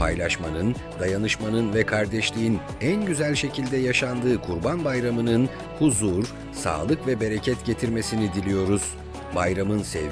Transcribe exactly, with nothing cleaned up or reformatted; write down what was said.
paylaşmanın, dayanışmanın ve kardeşliğin en güzel şekilde yaşandığı Kurban Bayramı'nın huzur, sağlık ve bereket getirmesini diliyoruz. Bayramın sevgi